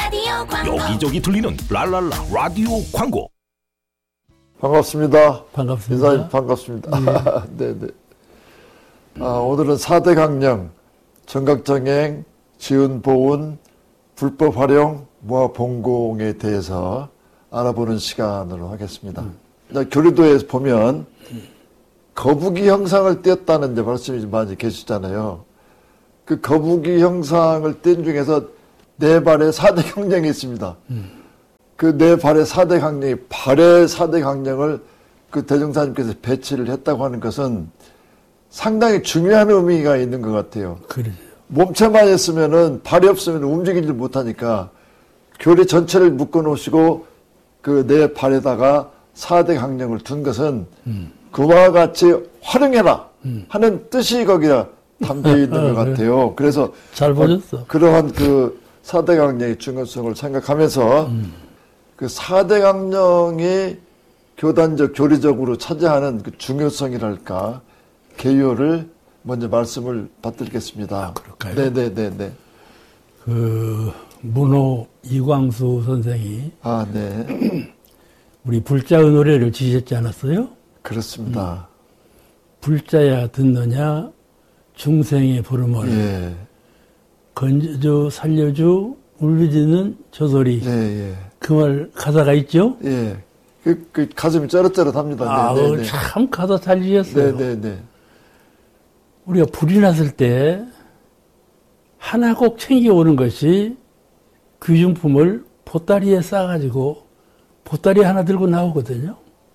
라디오 광고. 여기저기 들리는 랄랄라 라디오 광고. 반갑습니다. 반갑습니다. 이사님 반갑습니다. 네. 네네. 오늘은 4대 강령, 청각장애인, 지은보훈, 불법 활용, 무아봉공에 대해서 알아보는 시간으로 하겠습니다. 교리도에서 보면 거북이 형상을 띄었다는 이제 말씀이 많이 계시잖아요. 그 거북이 형상을 띈 중에서 네 발의 4대 강령이 있습니다. 그 네 발의 4대 강령이 발의 4대 강령을 그 대종사님께서 배치를 했다고 하는 것은 상당히 중요한 의미가 있는 것 같아요. 그래요. 몸체만 있으면은 발이 없으면 움직이지 못하니까 교리 전체를 묶어 놓으시고 그 네 발에다가 4대 강령을 둔 것은 그와 같이 활용해라 하는 뜻이 거기에 담겨 있는 것 같아요. 그래서 잘 보셨어. 그러한 그 4대 강령의 중요성을 생각하면서 그 4대 강령이 교단적, 교리적으로 차지하는 그 중요성이랄까, 개요를 먼저 말씀을 받드리겠습니다. 그럴까요? 네네네네. 그, 문호 이광수 선생이. 네. 우리 불자의 노래를 지셨지 않았어요? 그렇습니다. 불자야 듣느냐, 중생의 부름을. 예. 건져줘, 살려줘, 울리지는 저 소리. 예. 그 말 가사가 있죠? 예. 그 가슴이 쩌릿쩌릿합니다. 네네네. 참 가사 잘 지었어요. 네네네. 우리가 불이 났을 때 하나 꼭 챙겨오는 것이 귀중품을 보따리에 싸가지고 보따리 하나 들고 나오거든요.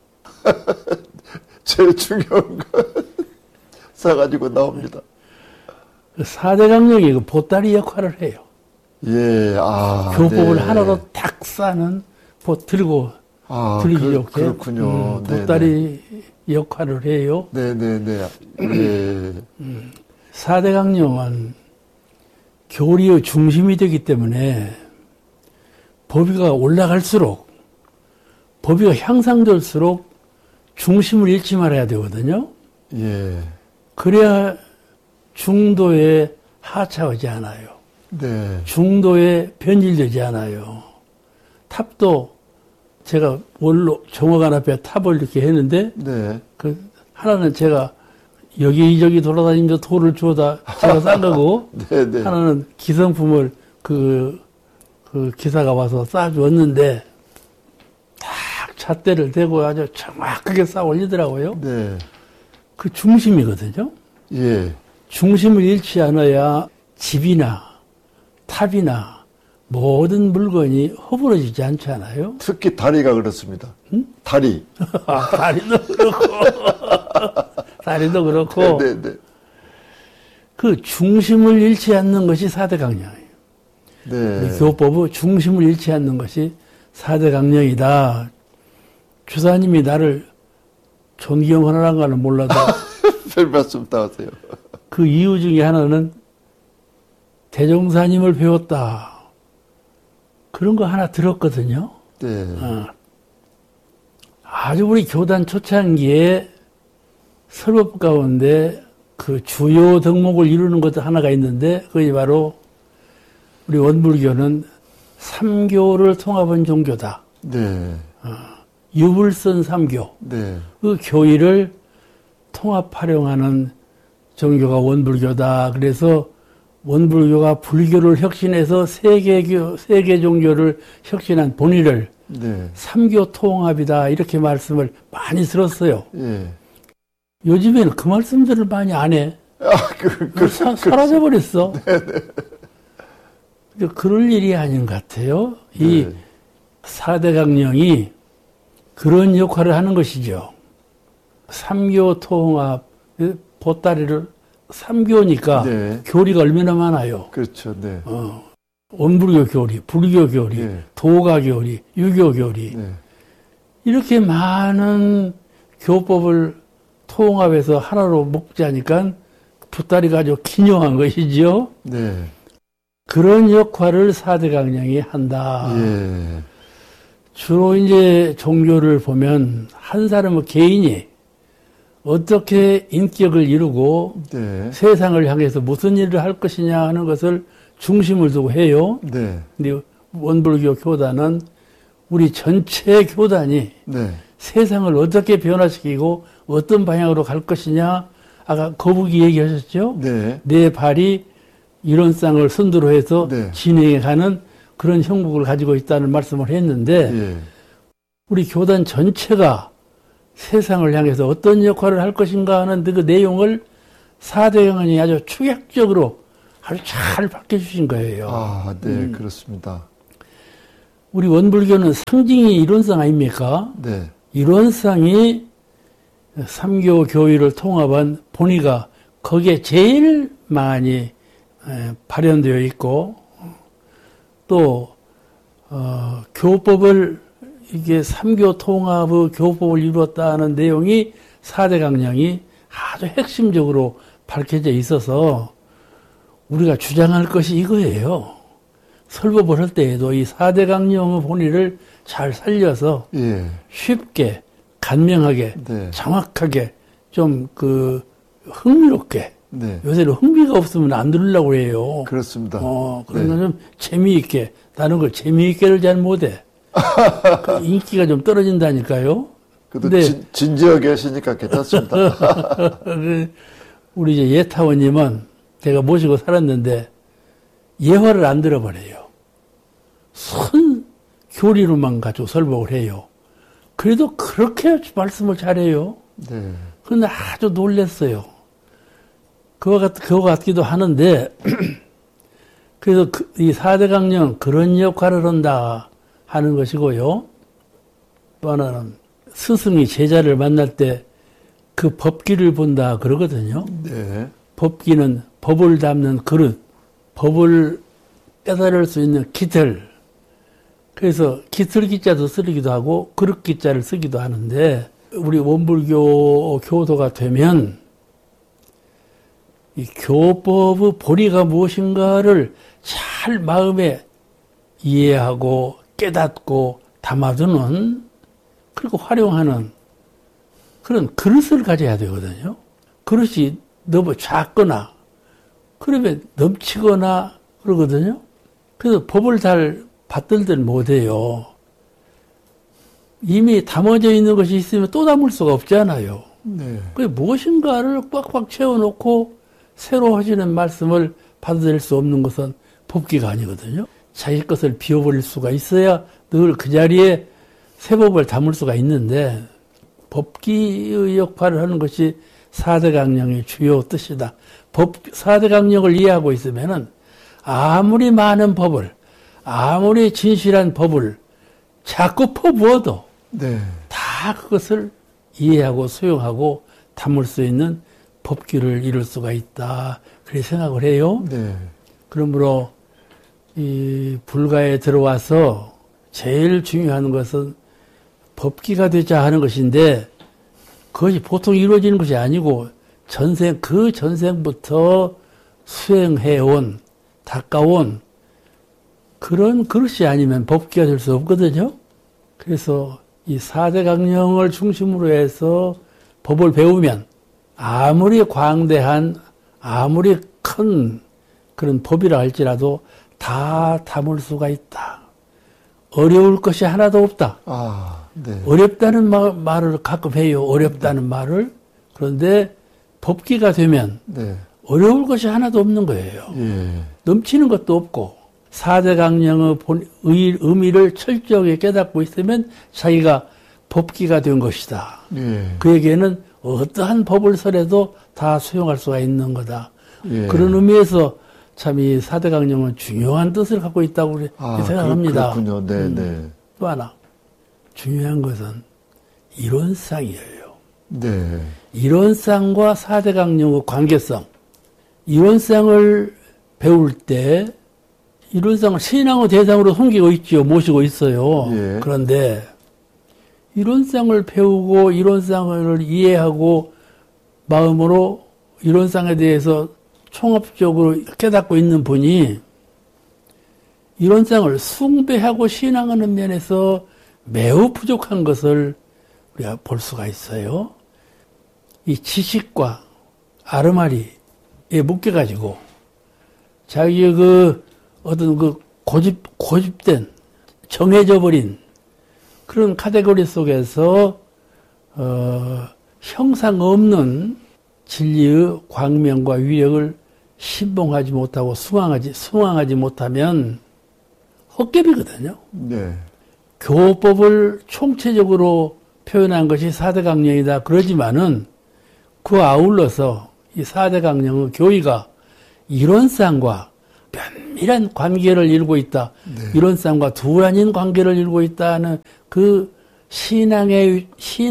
제일 중요한 거 싸가지고 나옵니다. 그 4대 강령이 그 보따리 역할을 해요. 예, 교법을 네. 하나로 탁 싸는 들고 들기 좋게 그렇군요. 보따리 역할을 해요. 네네네. 예. 4대 강령은 교리의 중심이 되기 때문에 법위가 올라갈수록 법위가 향상될수록 중심을 잃지 말아야 되거든요. 예. 그래야 중도에 하차하지 않아요. 네. 중도에 변질되지 않아요. 탑도 제가 원로 정화관 앞에 탑을 이렇게 했는데 네. 그 하나는 제가 여기저기 돌아다니면서 돌을 주워다 제가 싼 거고 네네. 하나는 기성품을 그 기사가 와서 싸주었는데 딱 잣대를 대고 아주 정확하게 쌓아 올리더라고요. 네. 그 중심이거든요. 예. 중심을 잃지 않아야 집이나 탑이나 모든 물건이 허물어지지 않잖아요. 특히 다리가 그렇습니다. 응? 다리. 다리도 그렇고. 다리도 그렇고. 네네. 그 중심을 잃지 않는 것이 4대 강령이에요. 네. 교법의 중심을 잃지 않는 것이 4대 강령이다. 주사님이 나를 존경하는가는 몰라도 별 말씀 다 하세요. 그 이유 중에 하나는 대종사님을 배웠다. 그런 거 하나 들었거든요. 네. 아주 우리 교단 초창기에 설법 가운데 그 주요 덕목을 이루는 것도 하나가 있는데 그게 바로 우리 원불교는 3교를 통합한 종교다. 네. 유불선 3교. 네. 그 교의를 통합 활용하는 종교가 원불교다. 그래서 원불교가 불교를 혁신해서 세계 종교를 혁신한 본의를 네. 3교 통합이다. 이렇게 말씀을 많이 들었어요. 예. 요즘에는 그 말씀들을 많이 안 해. 사라져버렸어. 네네. 그럴 일이 아닌 것 같아요. 이 4대 강령이 그런 역할을 하는 것이죠. 3교 통합, 보따리를 3교니까 네. 교리가 얼마나 많아요. 그렇죠. 네. 원불교 교리, 불교 교리, 네. 도가 교리, 유교 교리. 네. 이렇게 많은 교법을 통합해서 하나로 묶자니까 보따리가 아주 기묘한 것이죠. 네. 그런 역할을 4대 강령이 한다. 예. 주로 이제 종교를 보면 한 사람의 개인이 어떻게 인격을 이루고 네. 세상을 향해서 무슨 일을 할 것이냐 하는 것을 중심을 두고 해요. 네. 근데 원불교 교단은 우리 전체 교단이 네. 세상을 어떻게 변화시키고 어떤 방향으로 갈 것이냐. 아까 거북이 얘기하셨죠? 네. 내 발이 이론상을 선두로 해서 네. 진행해 가는 그런 형국을 가지고 있다는 말씀을 했는데 예. 우리 교단 전체가 세상을 향해서 어떤 역할을 할 것인가 하는 그 내용을 사대강령이 아주 축약적으로 아주 잘 밝혀주신 거예요. 아, 네, 그렇습니다. 우리 원불교는 상징이 이론상 아닙니까? 네. 이론상이 삼교 교의를 통합한 본의가 거기에 제일 많이 발현되어 있고 또 교법을 이게 삼교 통합의 교법을 이루었다는 내용이 사대강령이 아주 핵심적으로 밝혀져 있어서 우리가 주장할 것이 이거예요. 설법을 할 때에도 이 사대강령의 본의를 잘 살려서 예. 쉽게 간명하게 네. 정확하게 좀 흥미롭게 네. 요새는 흥미가 없으면 안 들으려고 해요. 그렇습니다. 그러면 네. 좀 재미있게 다른 걸 재미있게를 잘 못해. 그 인기가 좀 떨어진다니까요. 그래도 근데 진지하게 하시니까 괜찮습니다. 우리 이제 예타원님은 제가 모시고 살았는데 예화를 안 들어버려요. 선 교리로만 가지고 설법을 해요. 그래도 그렇게 말씀을 잘해요. 네. 근데 아주 놀랐어요. 그거 같기도 하는데, 그래서 이 사대강령 그런 역할을 한다 하는 것이고요. 또 하나는 스승이 제자를 만날 때 그 법기를 본다 그러거든요. 네. 법기는 법을 담는 그릇, 법을 깨달을 수 있는 기틀. 그래서 기틀 기자도 쓰기도 하고 그릇 기자를 쓰기도 하는데 우리 원불교 교도가 되면 이 교법의 본의가 무엇인가를 잘 마음에 이해하고 깨닫고 담아두는 그리고 활용하는 그런 그릇을 가져야 되거든요. 그릇이 너무 작거나 그러면 넘치거나 그러거든요. 그래서 법을 잘 받들들 못해요. 이미 담아져 있는 것이 있으면 또 담을 수가 없잖아요. 네. 그게 무엇인가를 꽉꽉 채워놓고 새로 하시는 말씀을 받아들일 수 없는 것은 법기가 아니거든요. 자기 것을 비워버릴 수가 있어야 늘 그 자리에 새 법을 담을 수가 있는데 법기의 역할을 하는 것이 사대강령의 주요 뜻이다. 사대강령을 이해하고 있으면은 아무리 많은 법을 아무리 진실한 법을 자꾸 퍼부어도 네. 다 그것을 이해하고 수용하고 담을 수 있는 법기를 이룰 수가 있다. 그렇게 생각을 해요. 네. 그러므로 이 불가에 들어와서 제일 중요한 것은 법기가 되자 하는 것인데 그것이 보통 이루어지는 것이 아니고 그 전생부터 수행해온 닦아온 그런 그릇이 아니면 법기가 될 수 없거든요. 그래서 이 사대강령을 중심으로 해서 법을 배우면 아무리 광대한 아무리 큰 그런 법이라 할지라도 다 담을 수가 있다. 어려울 것이 하나도 없다. 아, 네. 어렵다는 말을 가끔 해요. 어렵다는 말을. 그런데 법기가 되면 네. 어려울 것이 하나도 없는 거예요. 예. 넘치는 것도 없고 사대강령의 의미를 철저하게 깨닫고 있으면 자기가 법기가 된 것이다. 예. 그에게는 어떠한 법을 설해도 다 수용할 수가 있는 거다. 예. 그런 의미에서 참 이 사대강령은 중요한 뜻을 갖고 있다고 생각합니다. 그렇군요. 네, 네. 또 하나 중요한 것은 이론상이에요. 네. 이론상과 사대강령의 관계성. 이론상을 배울 때 이론상을 신앙의 대상으로 섬기고 있죠. 모시고 있어요. 예. 그런데 이론상을 배우고 이론상을 이해하고 마음으로 이론상에 대해서 총합적으로 깨닫고 있는 분이 이론상을 숭배하고 신앙하는 면에서 매우 부족한 것을 우리가 볼 수가 있어요. 이 지식과 아르마리에 묶여가지고 자기의 어떤 고집된, 정해져 버린 그런 카테고리 속에서, 형상 없는 진리의 광명과 위력을 신봉하지 못하고 수강하지 못하면 헛개비거든요. 네. 교법을 총체적으로 표현한 것이 4대 강령이다. 그러지만은 그 아울러서 이 4대 강령의 교의가 이론상과 면밀한 관계를 이루고 있다. 네. 이론상과 두란인 관계를 이루고 있다는 그 신앙에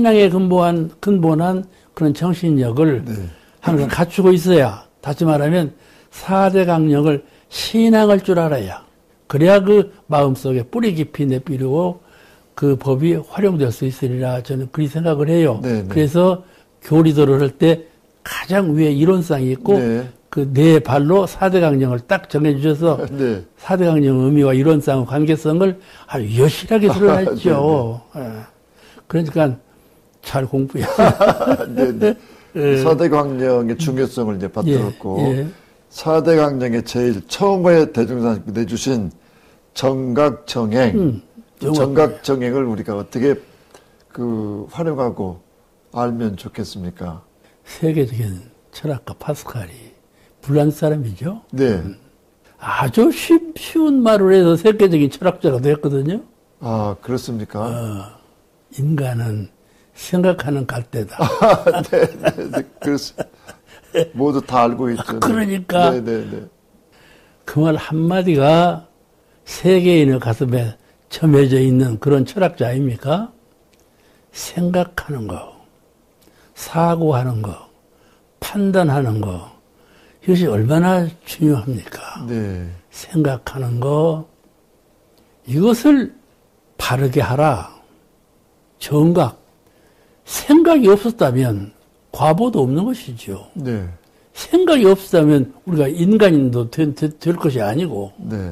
근본한 그런 정신력을 네. 항상 갖추고 있어야, 다시 말하면 4대 강령을 신앙할 줄 알아야, 그래야 그 마음속에 뿌리 깊이 내비르고 그 법이 활용될 수 있으리라 저는 그리 생각을 해요. 네네. 그래서 교리도를 할 때 가장 위에 이론상이 있고 네. 그 네 발로 4대 강령을 딱 정해주셔서 네. 4대 강령의 의미와 이론상의 관계성을 아주 여실하게 드러냈죠. 그러니까 잘 공부해. 네네. 4대 강령의 중요성을 이제 받들었고, 예. 4대 강령의 제일 처음에 대중상식 내주신 정각정행, 정각정행을 우리가 어떻게 활용하고 알면 좋겠습니까? 세계적인 철학가 파스칼이 불란스 사람이죠. 네. 아주 쉬운 말을 해서 세계적인 철학자가 되었거든요. 아, 그렇습니까? 인간은 생각하는 갈대다. 네. 그렇습니다. 모두 다 알고 있죠. 그러니까. 네네네. 그 말 한마디가 세계인의 가슴에 점해져 있는 그런 철학자 아닙니까? 생각하는 거, 사고하는 거, 판단하는 거, 이것이 얼마나 중요합니까? 네. 생각하는 거, 이것을 바르게 하라. 정각. 생각이 없었다면 과보도 없는 것이죠. 네. 생각이 없었다면 우리가 인간인도 될 것이 아니고, 네.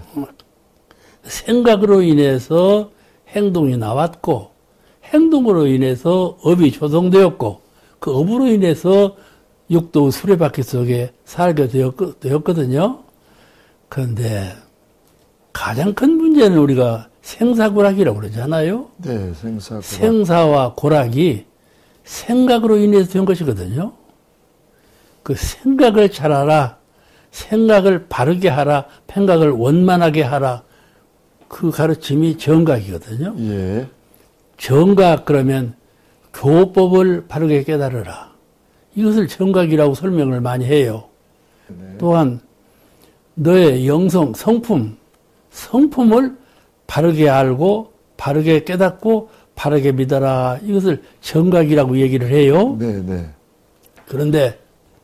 생각으로 인해서 행동이 나왔고, 행동으로 인해서 업이 조성되었고, 그 업으로 인해서 육도 수레바퀴 속에 살게 되었거든요. 그런데 가장 큰 문제는 우리가 생사고락이라고 그러잖아요. 네, 생사고락. 생사와 고락이 생각으로 인해서 된 것이거든요. 그 생각을 잘하라, 생각을 바르게 하라, 생각을 원만하게 하라, 그 가르침이 정각이거든요. 예. 정각 그러면 교법을 바르게 깨달으라. 이것을 정각이라고 설명을 많이 해요. 네. 또한 너의 영성, 성품을 바르게 알고 바르게 깨닫고 바르게 믿어라. 이것을 정각이라고 얘기를 해요. 네, 네. 그런데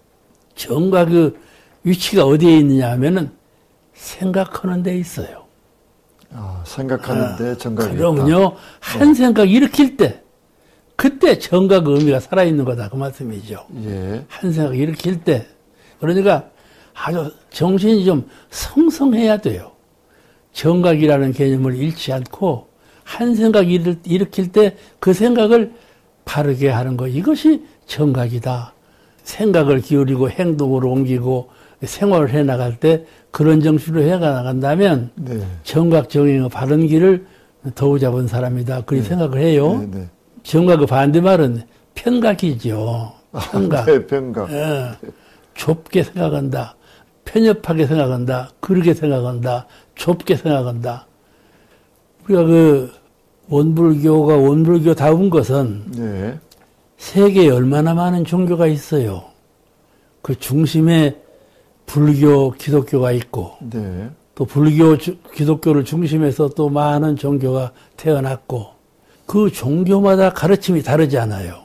정각의 위치가 어디에 있느냐 하면은 생각하는 데 있어요. 아, 생각하는데 정각이 있다. 그러면요, 한 생각 일으킬 때, 그때 정각의 의미가 살아있는 거다. 그 말씀이죠. 예. 한 생각 일으킬 때. 그러니까 아주 정신이 좀 성성해야 돼요. 정각이라는 개념을 잃지 않고, 한 생각 일으킬 때 그 생각을 바르게 하는 것. 이것이 정각이다. 생각을 기울이고 행동으로 옮기고 생활을 해 나갈 때 그런 정신으로 해 나간다면 네. 정각 정행의 바른 길을 더우 잡은 사람이다. 그렇게 생각을 해요. 네, 네. 정각의 반대말은 편각이죠. 편각. 네, 편각. 예. 좁게 생각한다. 편협하게 생각한다. 그르게 생각한다. 좁게 생각한다. 우리가 그 원불교가 원불교다운 것은 네. 세계에 얼마나 많은 종교가 있어요. 그 중심에 불교, 기독교가 있고, 네. 또 불교, 기독교를 중심해서 또 많은 종교가 태어났고, 그 종교마다 가르침이 다르지 않아요.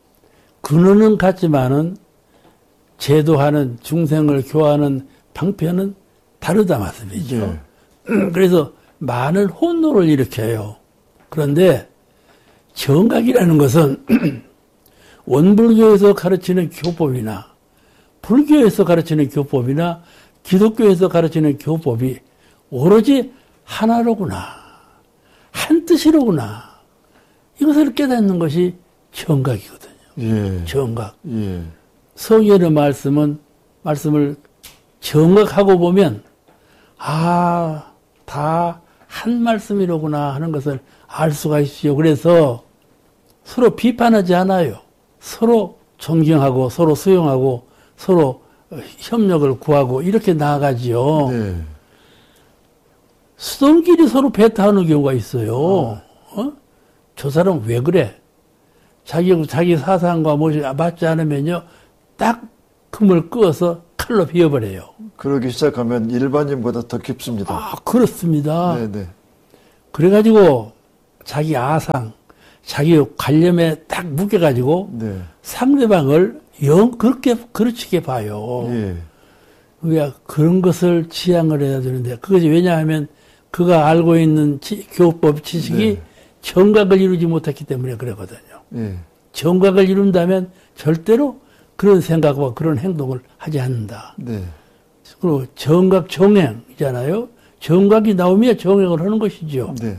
근원은 같지만은 제도하는, 중생을 교화하는 방편은 다르다 말씀이죠. 네. 그래서 많은 혼노를 일으켜요. 그런데 정각이라는 것은 원불교에서 가르치는 교법이나 불교에서 가르치는 교법이나 기독교에서 가르치는 교법이 오로지 하나로구나. 한 뜻이로구나. 이것을 깨닫는 것이 정각이거든요. 예. 정각. 예. 성경의 말씀을 정각하고 보면, 아, 다 한 말씀이로구나 하는 것을 알 수가 있어요. 그래서 서로 비판하지 않아요. 서로 존경하고 서로 수용하고 서로 협력을 구하고 이렇게 나아가지요. 네. 수동끼리 서로 배타하는 경우가 있어요. 저 사람 왜 그래? 자기 사상과 무엇이 맞지 않으면요, 딱 금을 끄어서 칼로 베어버려요. 그러기 시작하면 일반인보다 더 깊습니다. 아, 그렇습니다. 네네. 그래가지고 자기 아상, 자기 관념에 딱 묶여가지고 네. 상대방을 그렇게 그르치게 봐요. 예. 우리가 그런 것을 지양을 해야 되는데, 그것이 왜냐하면 그가 알고 있는 교법 지식이 네. 정각을 이루지 못했기 때문에 그러거든요. 예. 정각을 이룬다면 절대로 그런 생각과 그런 행동을 하지 않는다. 네. 그리고 정각 정행이잖아요. 정각이 나오면 정행을 하는 것이죠. 네.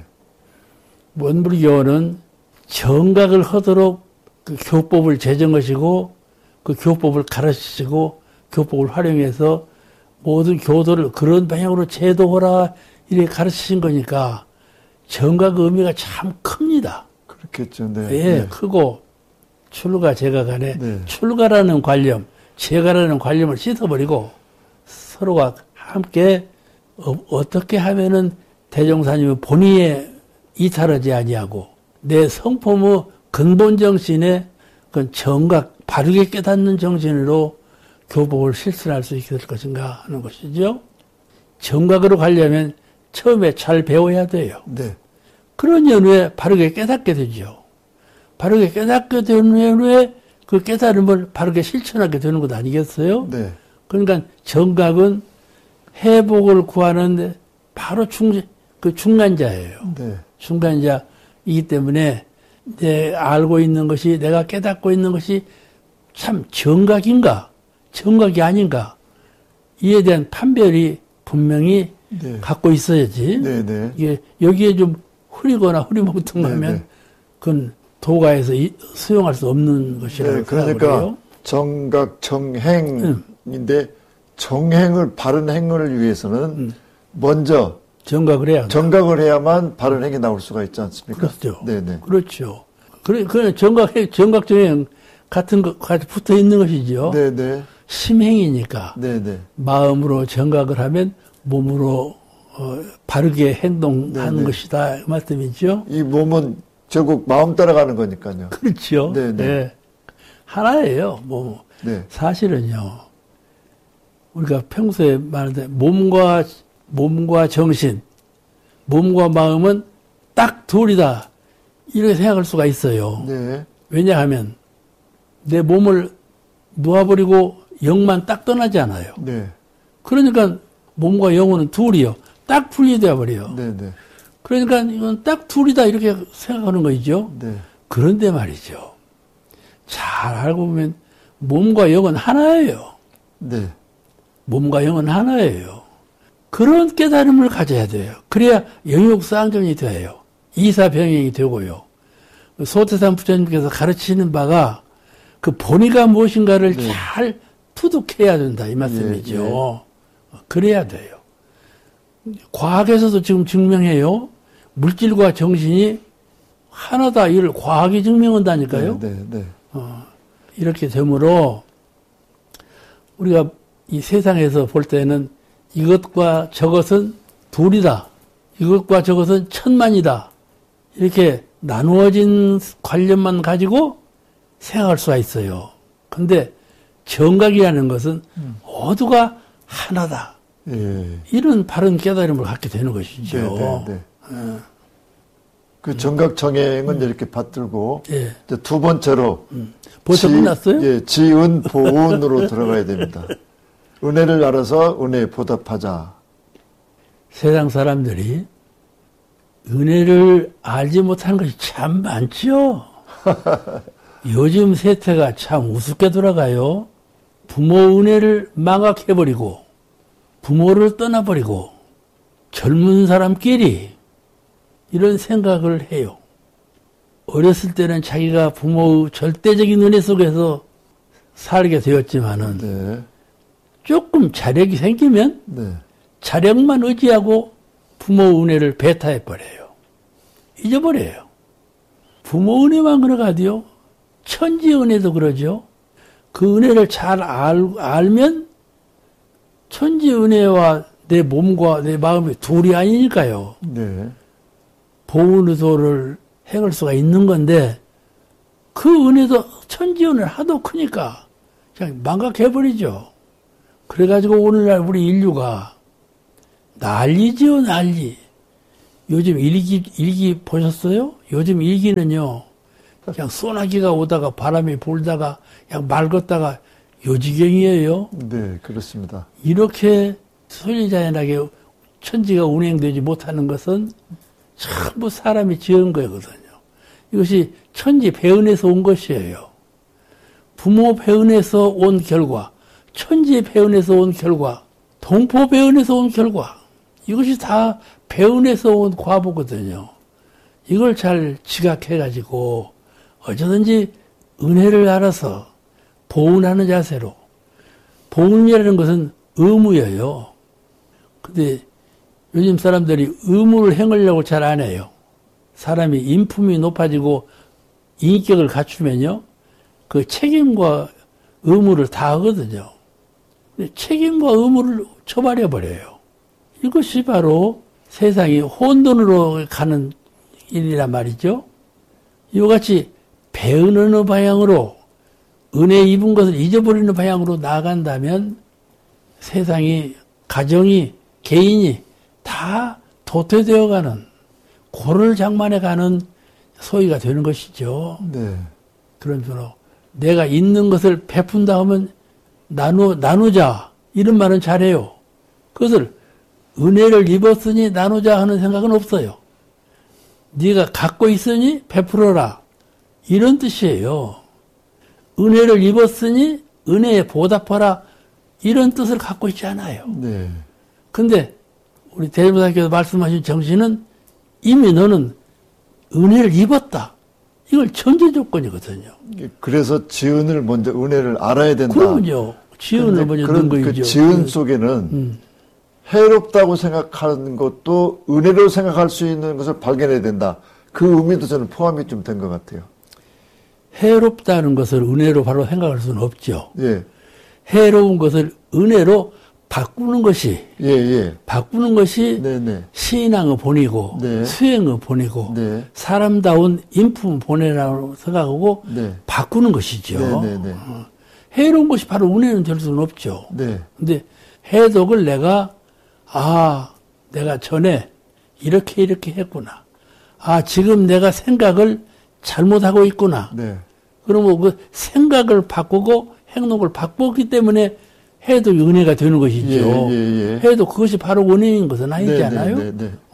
원불교는 정각을 하도록 그 교법을 제정하시고 그 교법을 가르치시고 교법을 활용해서 모든 교도를 그런 방향으로 제도하라 이렇게 가르치신 거니까 정각 의미가 참 큽니다. 그렇겠죠. 네. 예, 네. 크고 출가 제가 간에 네. 출가라는 관념, 제가라는 관념을 씻어버리고 서로가 함께 어떻게 하면은 대종사님의 본의에 이탈하지 아니하고 내 성품의 근본 정신에 그 정각 바르게 깨닫는 정신으로 교법을 실천할 수 있게 될 것인가 하는 것이죠. 정각으로 가려면 처음에 잘 배워야 돼요. 네. 그런 연후에 바르게 깨닫게 되죠. 바르게 깨닫게 된 후에 그 깨달음을 바르게 실천하게 되는 것 아니겠어요? 네. 그러니까 정각은 회복을 구하는 바로 중간자예요. 네. 중간자이기 때문에 내 알고 있는 것이, 내가 깨닫고 있는 것이 참 정각인가, 정각이 아닌가, 이에 대한 판별이 분명히 네. 갖고 있어야지. 네. 네. 이게 여기에 좀 흐리거나 흐리멍텅하면 네, 네. 그건 도가에서 수용할 수 없는 것이라고 네. 생각을 그러니까 해요. 정각 정행인데 정행을 바른 행을 위해서는 먼저 정각을 해야 한다. 정각을 해야만 바른 행이 나올 수가 있지 않습니까? 그렇죠. 네네. 그렇죠. 그래 정각정행 같은 것 같이 붙어 있는 것이죠. 네네. 심행이니까 네네. 마음으로 정각을 하면 몸으로 바르게 행동하는 네네. 것이다 그 말씀이죠. 이 몸은 결국 마음 따라가는 거니까요. 그렇죠. 네네. 네. 하나예요. 뭐 네. 사실은요. 우리가 평소에 말하는데 몸과 정신, 몸과 마음은 딱 둘이다. 이렇게 생각할 수가 있어요. 네. 왜냐하면 내 몸을 놓아버리고 영만 딱 떠나지 않아요. 네. 그러니까 몸과 영혼은 둘이요. 딱 분리되어 버려요. 네네. 그러니까 이건 딱 둘이다 이렇게 생각하는 거죠. 네. 그런데 말이죠. 잘 알고 보면 몸과 영은 하나예요. 네. 몸과 영은 하나예요. 그런 깨달음을 가져야 돼요. 그래야 영육상정이 돼요. 이사병행이 되고요. 소태산 부처님께서 가르치는 바가 그 본의가 무엇인가를 네. 잘 투득해야 된다 이 말씀이죠. 그래야 돼요. 과학에서도 지금 증명해요. 물질과 정신이 하나다. 이걸 과학이 증명한다니까요. 네. 네. 이렇게 되므로 우리가 이 세상에서 볼 때는 이것과 저것은 둘이다. 이것과 저것은 천만이다. 이렇게 나누어진 관념만 가지고 생각할 수가 있어요. 근데 정각이라는 것은 모두가 하나다. 예. 이런 바른 깨달음을 갖게 되는 것이죠. 네. 그 정각 정행은 이렇게 받들고 예. 이제 두 번째로 벌써 끝났어요? 예, 지은 보은으로 들어가야 됩니다. 은혜를 알아서 은혜에 보답하자. 세상 사람들이 은혜를 알지 못하는 것이 참 많죠. 요즘 세태가 참 우습게 돌아가요. 부모 은혜를 망각해버리고 부모를 떠나버리고 젊은 사람끼리 이런 생각을 해요. 어렸을 때는 자기가 부모의 절대적인 은혜 속에서 살게 되었지만은 네. 조금 자력이 생기면 네. 자력만 의지하고 부모 은혜를 배타해버려요. 잊어버려요. 부모 은혜만 그러가도요. 천지 은혜도 그러죠. 그 은혜를 잘 알면 천지 은혜와 내 몸과 내 마음이 둘이 아니니까요. 네. 보은 의도를 행할 수가 있는 건데 그 은혜도 천지 은혜는 하도 크니까 그냥 망각해버리죠. 그래가지고 오늘날 우리 인류가 난리지요, 난리. 요즘 일기 보셨어요? 요즘 일기는요, 그냥 소나기가 오다가 바람이 불다가 그냥 맑았다가 요지경이에요. 네, 그렇습니다. 이렇게 소리자연하게 천지가 운행되지 못하는 것은 전부 사람이 지은 거거든요. 이것이 천지 배은에서 온 것이에요. 부모 배은에서 온 결과, 천지 배은에서 온 결과, 동포 배은에서 온 결과, 이것이 다 배은에서 온 과보거든요. 이걸 잘 지각해가지고 어쩌든지 은혜를 알아서 보은하는 자세로, 보은이라는 것은 의무예요. 근데 요즘 사람들이 의무를 행하려고 잘 안 해요. 사람이 인품이 높아지고 인격을 갖추면요, 그 책임과 의무를 다 하거든요. 근데 책임과 의무를 쳐버려버려요. 이것이 바로 세상이 혼돈으로 가는 일이란 말이죠. 이와 같이 배은하는 방향으로 은혜 입은 것을 잊어버리는 방향으로 나아간다면 세상이, 가정이, 개인이 다 도태되어가는, 고를 장만해가는 소위가 되는 것이죠. 네. 그러므로 내가 있는 것을 베푼다 하면 나누자, 이런 말은 잘해요. 그것을 은혜를 입었으니 나누자 하는 생각은 없어요. 네가 갖고 있으니 베풀어라, 이런 뜻이에요. 은혜를 입었으니 은혜에 보답하라, 이런 뜻을 갖고 있지 않아요. 네. 근데 우리 대법사께서 말씀하신 정신은 이미 너는 은혜를 입었다, 이걸 전제 조건이거든요. 그래서 지은을 먼저 은혜를 알아야 된다. 그럼요. 지은을 먼저 넣은 거죠. 그 지은 속에는 해롭다고 생각하는 것도 은혜로 생각할 수 있는 것을 발견해야 된다. 그 의미도 저는 포함이 좀 된 것 같아요. 해롭다는 것을 은혜로 바로 생각할 수는 없죠. 예. 해로운 것을 은혜로 바꾸는 것이, 바꾸는 것이 네네. 신앙의 본이고, 네. 수행의 본이고, 네. 사람다운 인품 본이라고 생각하고, 네. 바꾸는 것이죠. 네네네. 해로운 것이 바로 은혜는 될 수는 없죠. 네. 근데 해독을 내가 내가 전에 이렇게 했구나. 지금 내가 생각을 잘못하고 있구나. 네. 그러면 그 생각을 바꾸고 행동을 바꿨기 때문에 해도 은혜가 되는 것이죠. 해도 그것이 바로 은혜인 것은 아니잖아요.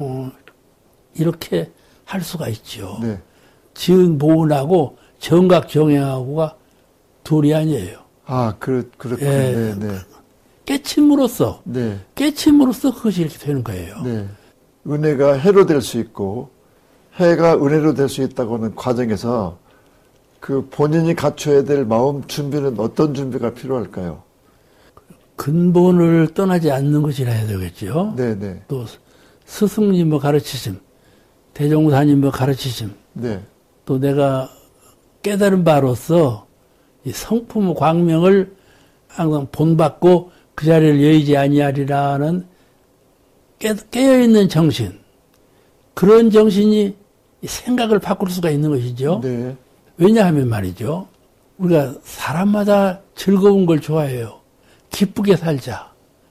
이렇게 할 수가 있죠. 네. 지은 보은하고 정각 정행하고가 둘이 아니에요. 그렇군요. 예. 네. 깨침으로써, 네. 깨침으로써 그것이 이렇게 되는 거예요. 네. 은혜가 해로 될 수 있고, 해가 은혜로 될 수 있다고 하는 과정에서 그 본인이 갖춰야 될 마음 준비는 어떤 준비가 필요할까요? 근본을 떠나지 않는 것이라 해야 되겠죠. 네네. 또 스승님의 가르치심, 대종사님의 가르치심, 네. 또 내가 깨달은 바로서 이 성품의 광명을 항상 본받고 그 자리를 여의지 아니하리라는 깨어있는 정신, 그런 정신이 생각을 바꿀 수가 있는 것이죠. 네. 왜냐하면 말이죠, 우리가 사람마다 즐거운 걸 좋아해요. 기쁘게 살자,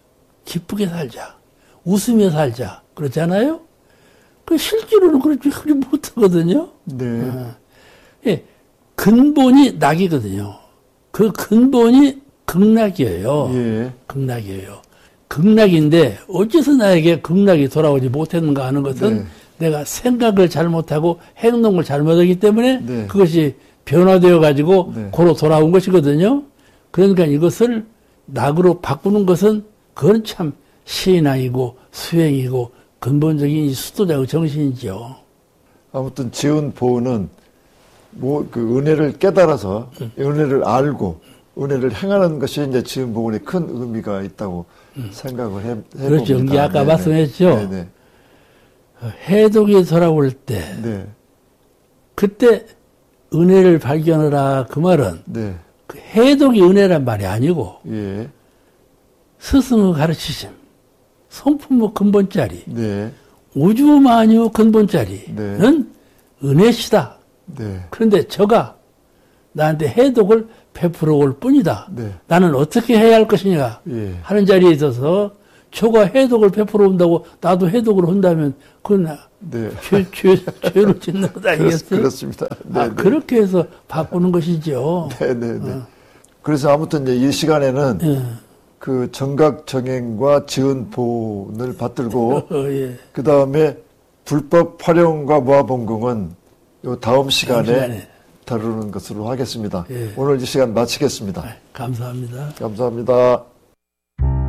웃으며 살자, 그렇잖아요. 그 실제로는 그렇지 못하거든요. 네. 예, 근본이 낙이거든요. 그 근본이 극락이에요. 예. 극락이에요. 극락인데 어째서 나에게 극락이 돌아오지 못했는가 하는 것은 네. 내가 생각을 잘못하고 행동을 잘못하기 때문에 네. 그것이 변화되어 가지고 네. 고로 돌아온 것이거든요. 그러니까 이것을 낙으로 바꾸는 것은 그건 참 신앙이고 수행이고 근본적인 수도자의 정신이죠. 아무튼 지은 보은은 그 은혜를 깨달아서 은혜를 알고 은혜를 행하는 것이 이제 지은 보은의 큰 의미가 있다고 생각을 해봅니다. 그렇죠. 이게 아까 말씀했죠. 네네. 해독이 돌아올 때 네. 그때 은혜를 발견하라 그 말은 네. 그 해독이 은혜란 말이 아니고 예. 스승의 가르치심, 성품의 근본자리, 네. 우주만유 근본자리는 은혜시다. 네. 그런데 저가 나한테 해독을 베풀어 올 뿐이다. 네. 나는 어떻게 해야 할 것이냐 예. 하는 자리에 있어서 저가 해독을 베풀어 온다고 나도 해독을 한다면 그건 네. 죄를 짓는 것 아니겠어요? 그렇습니다. 네, 네. 그렇게 해서 바꾸는 것이죠. 네, 네, 네. 그래서 아무튼 이제 이 시간에는 예. 그 정각 정행과 지은 보훈을 받들고 예. 그 다음에 불법 활용과 모아봉공은 요 다음 시간에 다루는 것으로 하겠습니다. 예. 오늘 이 시간 마치겠습니다. 감사합니다. 감사합니다.